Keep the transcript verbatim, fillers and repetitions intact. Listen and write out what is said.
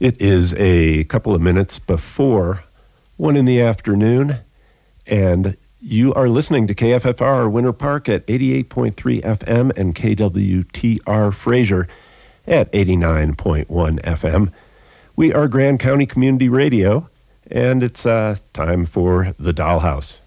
It is a couple of minutes before one in the afternoon, and you are listening to K F F R Winter Park at eighty-eight point three F M and K W T R Fraser at eighty-nine point one F M. We are Grand County Community Radio, and it's uh, time for The Dollhouse.